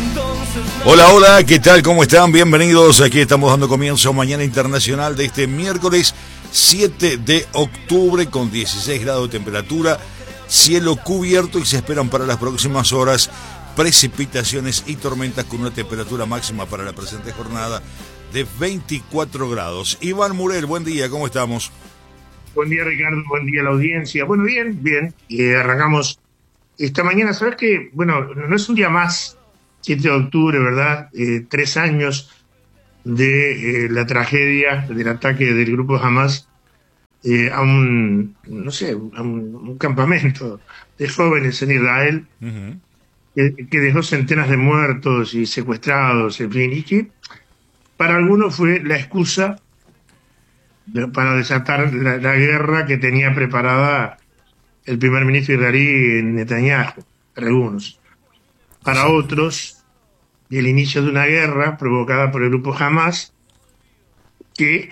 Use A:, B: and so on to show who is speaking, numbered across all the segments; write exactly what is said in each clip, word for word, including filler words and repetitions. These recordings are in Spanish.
A: Hola, hola, ¿qué tal? ¿Cómo están? Bienvenidos. Aquí estamos dando comienzo a Mañana Internacional de este miércoles siete de octubre con dieciséis grados de temperatura, cielo cubierto y se esperan para las próximas horas precipitaciones y tormentas con una temperatura máxima para la presente jornada de veinticuatro grados. Iván Murel, buen día, ¿cómo estamos?
B: Buen día, Ricardo, buen día a la audiencia. Bueno, bien, bien, y arrancamos esta mañana. ¿Sabes qué? Bueno, no es un día más, siete de octubre, ¿verdad? Eh, tres años de eh, la tragedia del ataque del grupo Hamas eh, a un, no sé, a un, un campamento de jóvenes en Israel,
A: Uh-huh.
B: que, que dejó centenas de muertos y secuestrados, en fin, y que para algunos fue la excusa de, para desatar la, la guerra que tenía preparada el primer ministro israelí Netanyahu, para algunos. Para otros, el inicio de una guerra provocada por el grupo Hamas, que,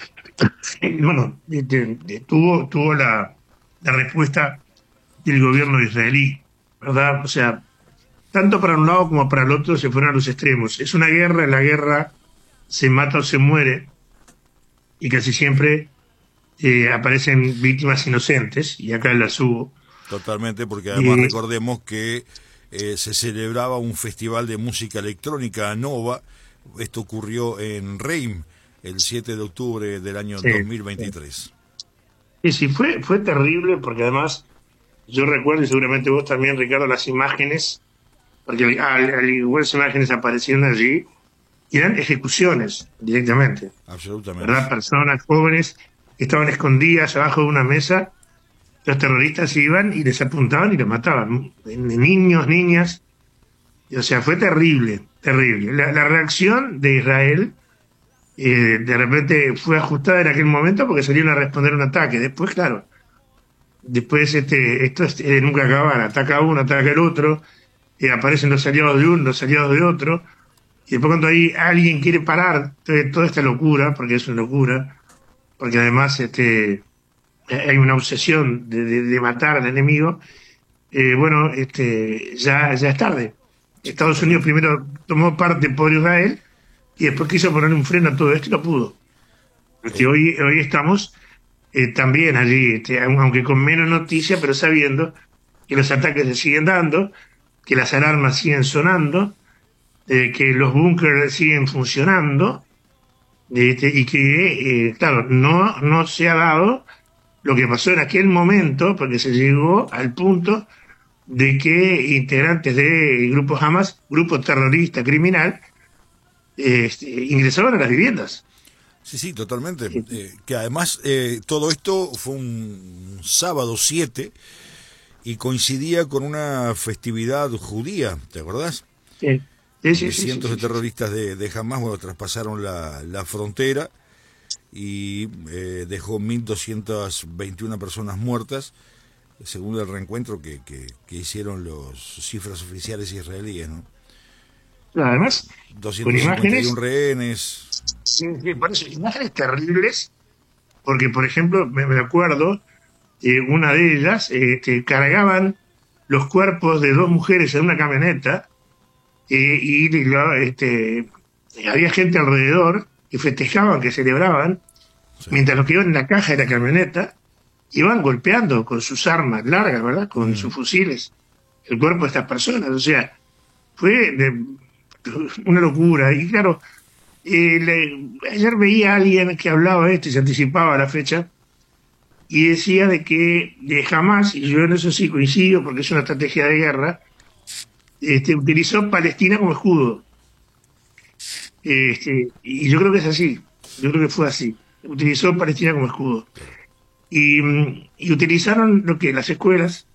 B: bueno, de, de, tuvo, tuvo la, la respuesta del gobierno israelí, ¿verdad? O sea, tanto para un lado como para el otro se fueron a los extremos. Es una guerra, en la guerra se mata o se muere, y casi siempre eh, aparecen víctimas inocentes, y acá las hubo.
A: Totalmente, porque además
B: Y,
A: recordemos que eh, se celebraba un festival de música electrónica Nova. Esto ocurrió en Reim el siete de octubre del año
B: sí,
A: dos mil veintitrés.
B: sí, sí, fue, fue terrible, porque además yo recuerdo, y seguramente vos también, Ricardo, las imágenes, porque al, al igual las imágenes aparecieron allí, y eran ejecuciones directamente,
A: Absolutamente.
B: ¿verdad? Personas jóvenes que estaban escondidas abajo de una mesa, los terroristas iban y les apuntaban y los mataban, niños, niñas, o sea, fue terrible, terrible. La, la reacción de Israel eh, de repente fue ajustada en aquel momento porque salieron a responder un ataque. Después, claro, después este, esto es, eh, nunca acababa, ataca uno, ataca el otro, eh, aparecen los aliados de uno, los aliados de otro, y después cuando ahí alguien quiere parar toda, toda esta locura, porque es una locura, porque además este, hay una obsesión de, de, de matar al enemigo, eh, bueno, este, ya, ya es tarde. Estados Unidos primero tomó parte por Israel y después quiso poner un freno a todo esto y no pudo. Este, hoy, hoy estamos eh, también allí, este, aunque con menos noticia, pero sabiendo que los ataques se siguen dando, que las alarmas siguen sonando, eh, que los búnkeres siguen funcionando, este, y que, eh, claro, no, no se ha dado lo que pasó en aquel momento, porque se llegó al punto de que integrantes de grupos Hamas, grupo terrorista criminal, este, ingresaron a las viviendas.
A: Sí, sí, totalmente. Eh, que además eh, todo esto fue un sábado siete y coincidía con una festividad judía, ¿te acordás?
B: Sí, sí, sí,
A: Donde
B: sí,
A: cientos
B: sí,
A: de
B: sí.
A: terroristas de, de Hamas, bueno, traspasaron la, la frontera y eh, dejó mil doscientas veintiuna personas muertas, según el reencuentro que, que, que hicieron los cifras oficiales israelíes, ¿no?
B: Además, con
A: doscientos cincuenta y uno
B: imágenes,
A: rehenes.
B: sí, sí, por eso, imágenes terribles, porque, por ejemplo, me, me acuerdo, eh, una de ellas, eh, que cargaban los cuerpos de dos mujeres en una camioneta, eh, y lo, este, había gente alrededor que festejaban, que celebraban,
A: Sí.
B: mientras los que iban en la caja de la camioneta iban golpeando con sus armas largas, ¿verdad? Con
A: Mm.
B: sus fusiles, el cuerpo de estas personas. O sea, fue de, una locura. Y claro, eh, le, ayer veía a alguien que hablaba de esto y se anticipaba a la fecha, y decía de que de jamás, y yo en eso sí coincido porque es una estrategia de guerra, este, utilizó Palestina como escudo. Este, y yo creo que es así, yo creo que fue así. Utilizó Palestina como escudo. Y, y utilizaron lo que las escuelas,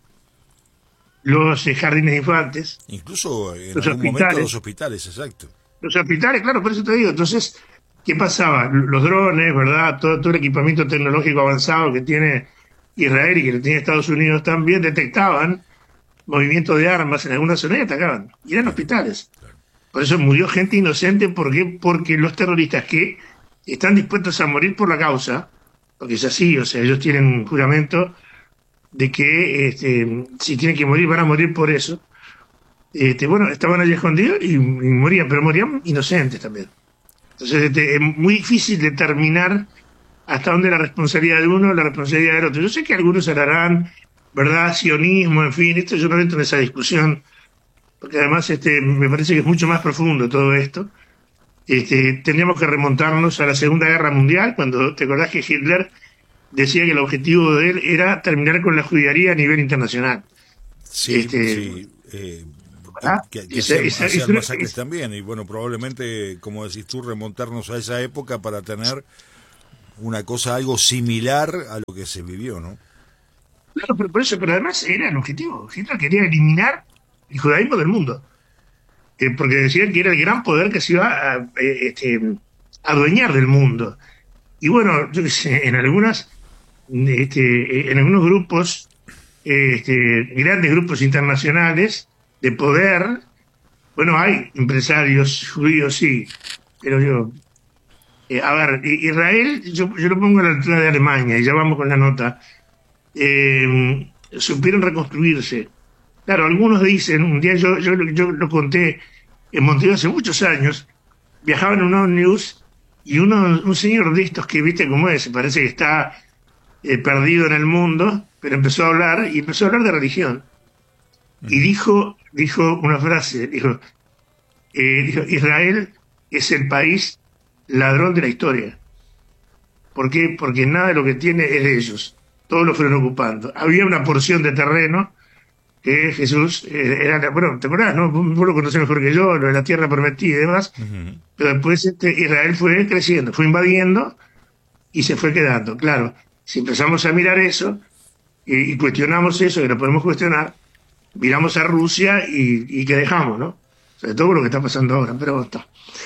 B: los eh, jardines de infantes,
A: Incluso en
B: los
A: algún momento
B: hospitales,
A: los hospitales, exacto.
B: los hospitales, claro, por eso te digo. Entonces, ¿qué pasaba? Los drones, ¿verdad? Todo, todo el equipamiento tecnológico avanzado que tiene Israel y que lo tiene Estados Unidos también, detectaban movimiento de armas en algunas zonas y atacaban. Y eran hospitales. Por eso murió gente inocente. ¿Por qué? Porque los terroristas que están dispuestos a morir por la causa, porque es así, o sea, ellos tienen un juramento de que este, si tienen que morir, van a morir por eso. este, bueno, estaban allí escondidos y, y morían, pero morían inocentes también. Entonces este, es muy difícil determinar hasta dónde la responsabilidad de uno, la responsabilidad del otro. Yo sé que algunos hablarán, ¿verdad?, sionismo, en fin, esto yo no entro en esa discusión, porque además este, me parece que es mucho más profundo todo esto. Este, tendríamos que remontarnos a la Segunda Guerra Mundial, cuando te acordás que Hitler decía que el objetivo de él era terminar con la judiaría a nivel internacional.
A: Sí,
B: Este,
A: sí. Eh,
B: ¿verdad?
A: que, que
B: Esa-
A: hacían,
B: esa-
A: hacían
B: esa-
A: masacres
B: esa-
A: también. Y bueno, probablemente, como decís tú, remontarnos a esa época para tener una cosa algo similar a lo que se vivió, ¿no?
B: claro, pero por eso, pero además era el objetivo. Hitler quería eliminar el judaísmo del mundo, eh, porque decían que era el gran poder que se iba a, eh, este, a adueñar del mundo. Y bueno, yo qué sé, en algunas, este, en algunos grupos, eh, este, grandes grupos internacionales de poder, bueno, hay empresarios judíos, sí, pero yo, eh, a ver, Israel, yo, yo lo pongo a la altura de Alemania, y ya vamos con la nota, eh, supieron reconstruirse. Claro, algunos dicen, un día yo, yo, yo lo conté en Montevideo hace muchos años, viajaba en un ómnibus y uno, un señor de estos que viste cómo es, parece que está eh, perdido en el mundo, pero empezó a hablar y empezó a hablar de religión. Y
A: Ujú.
B: dijo, dijo una frase, dijo, eh, dijo, Israel es el país ladrón de la historia. ¿Por qué? Porque nada de lo que tiene es de ellos. Todos lo fueron ocupando. Había una porción de terreno que Jesús eh, era, bueno, ¿te acordás, no? Vos vos lo conocés mejor que yo, lo de la tierra prometida y demás,
A: Ujú.
B: pero después este, Israel fue creciendo, fue invadiendo y se fue quedando. Claro, si empezamos a mirar eso y, y cuestionamos eso, que lo podemos cuestionar, miramos a Rusia y, y ¿qué dejamos, no? Sobre todo por lo que está pasando ahora, pero está.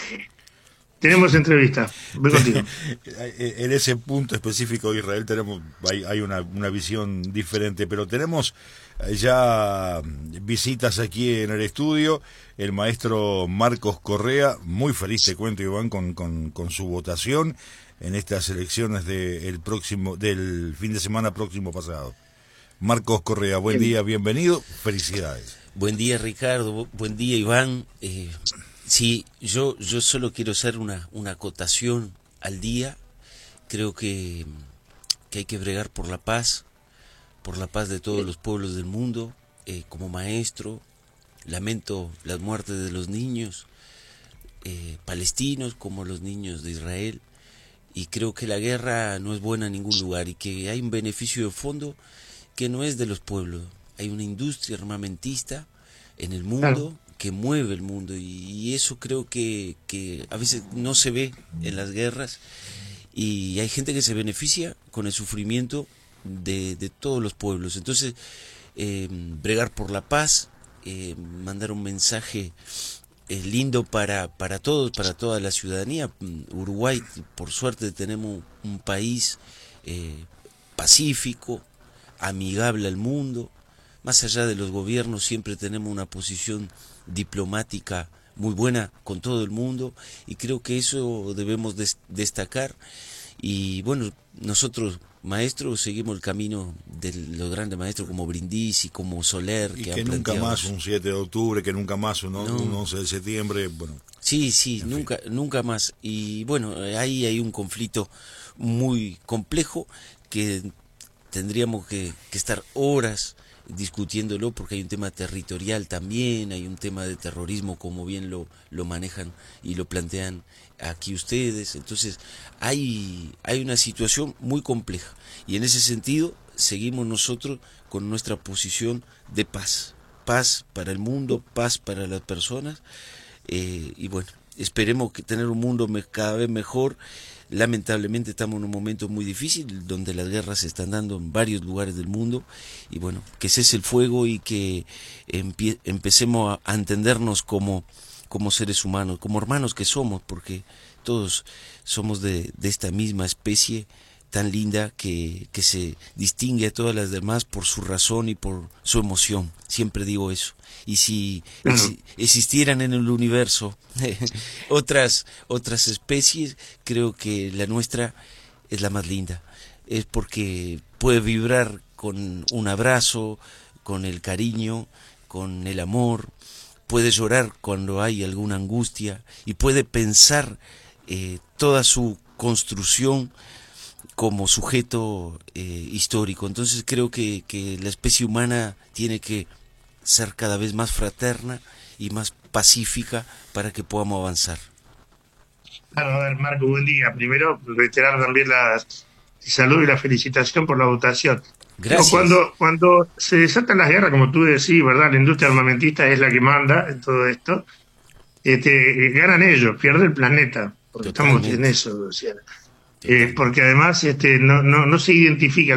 B: Tenemos entrevista, voy contigo.
A: En ese punto específico de Israel tenemos hay, hay una, una visión diferente, pero tenemos ya visitas aquí en el estudio. El maestro Marcos Correa, muy feliz te cuento, Iván, con, con, con su votación en estas elecciones del próximo del fin de semana próximo pasado. Marcos Correa, buen
B: Bien.
A: día, bienvenido, felicidades.
C: Buen día, Ricardo. Buen día, Iván. Eh, sí, yo, yo solo quiero hacer una, una acotación al día. Creo que, que hay que bregar por la paz, por la paz de todos los pueblos del mundo. Eh, como maestro, lamento las muertes de los niños eh, palestinos como los niños de Israel. Y creo que la guerra no es buena en ningún lugar y que hay un beneficio de fondo que no es de los pueblos. Hay una industria armamentista en el
B: Claro,
C: mundo que mueve el mundo y, y eso creo que, que a veces no se ve en las guerras y hay gente que se beneficia con el sufrimiento de, de todos los pueblos. Entonces, eh, bregar por la paz, eh, mandar un mensaje eh, lindo para, para todos, para toda la ciudadanía. Uruguay, por suerte, tenemos un país eh, pacífico, amigable al mundo. Más allá de los gobiernos, siempre tenemos una posición diplomática muy buena con todo el mundo y creo que eso debemos des destacar. Y bueno, nosotros maestros seguimos el camino de los grandes maestros como Brindisi, como Soler,
A: Y
C: que
A: que
C: han
A: nunca
C: planteado.
A: más un siete de octubre, que nunca más un,
C: No.
A: un once de septiembre, bueno,
C: Sí, sí,
A: en fin.
C: nunca, nunca más. Y bueno, ahí hay un conflicto muy complejo que tendríamos que, que estar horas discutiéndolo porque hay un tema territorial también, hay un tema de terrorismo como bien lo, lo manejan y lo plantean aquí ustedes. Entonces hay, hay una situación muy compleja y en ese sentido seguimos nosotros con nuestra posición de paz. Paz para el mundo, paz para las personas. Eh, y bueno, esperemos que tener un mundo me, cada vez mejor. Lamentablemente estamos en un momento muy difícil donde las guerras se están dando en varios lugares del mundo y bueno, que cese el fuego y que empie empecemos a, a entendernos como, como seres humanos, como hermanos que somos, porque todos somos de, de esta misma especie tan linda que, que se distingue a todas las demás por su razón y por su emoción. Siempre digo eso. Y si
B: claro.
C: ex existieran en el universo otras, otras especies, creo que la nuestra es la más linda. Es porque puede vibrar con un abrazo, con el cariño, con el amor, puede llorar cuando hay alguna angustia y puede pensar eh, toda su construcción como sujeto eh, histórico. Entonces creo que, que la especie humana tiene que ser cada vez más fraterna y más pacífica para que podamos avanzar.
B: Claro, a ver, Marco, buen día. Primero, reiterar también la salud y la felicitación por la votación.
C: Gracias.
B: No, cuando, cuando se desatan las guerras, como tú decís, ¿verdad? La industria armamentista es la que manda en todo esto. Este, ganan ellos, pierde el planeta, porque
C: Totalmente.
B: estamos en eso, Luciana. Eh, porque además este, no, no, no se identifica